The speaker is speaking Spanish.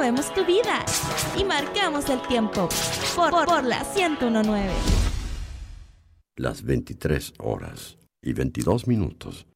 movemos tu vida y marcamos el tiempo por la 101.9. Las 23 horas y 22 minutos.